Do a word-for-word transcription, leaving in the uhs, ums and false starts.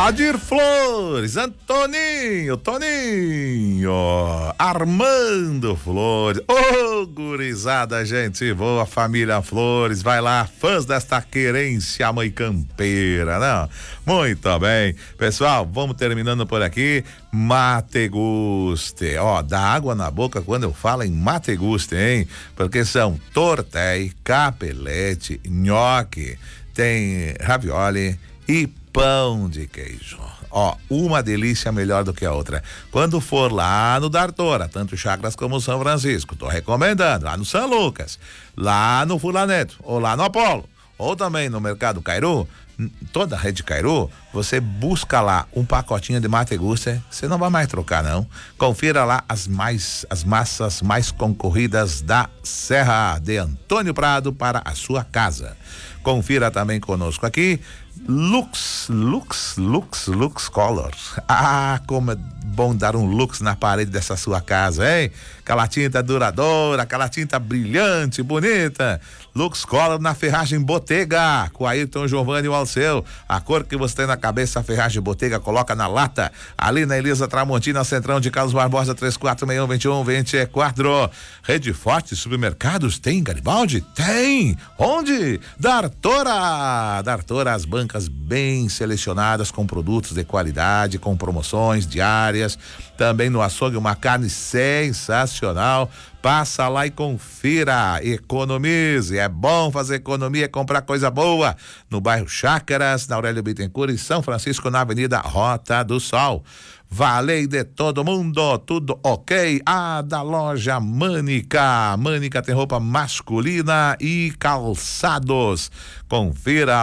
Adir Flores, Antoninho, Toninho, Armando Flores, ô oh, gurizada, gente boa, família Flores, vai lá, fãs desta querência mãe campeira, não? Muito bem, pessoal, vamos terminando por aqui. Mateguste, ó, dá água na boca quando eu falo em Mateguste, hein? Porque são tortei, capelete, nhoque, tem ravioli e pão de queijo. Ó, uma delícia melhor do que a outra. Quando for lá no Dartora, tanto Chacras como São Francisco, tô recomendando, lá no São Lucas, lá no Fulaneto, ou lá no Apolo, ou também no Mercado Cairu, toda a rede Cairu, você busca lá um pacotinho de Mateguste, você não vai mais trocar não. Confira lá as mais as massas mais concorridas da Serra de Antônio Prado para a sua casa. Confira também conosco aqui Lux, Lux, Lux, Lux Color. Ah, como é bom dar um Lux na parede dessa sua casa, hein? Aquela tinta duradoura, aquela tinta brilhante, bonita. Lux Color na ferragem Botega, com Ayrton, Giovanni e o Alceu. A cor que você tem na cabeça, a ferragem Botega, coloca na lata. Ali na Elisa Tramontina, Centrão de Carlos Barbosa, três quatro seis um, dois um dois quatro. Rede Forte Supermercados, tem Garibaldi? Tem! Onde? Dartora! Dartora, as bancas bem selecionadas com produtos de qualidade, com promoções diárias. Também no açougue, uma carne sensacional. Passa lá e confira, economize, é bom fazer economia, comprar coisa boa, no bairro Chácaras, na Aurélio Bittencourt e São Francisco, na Avenida Rota do Sol. Valei de todo mundo, tudo ok? A da loja Mânica, Mânica tem roupa masculina e calçados, confira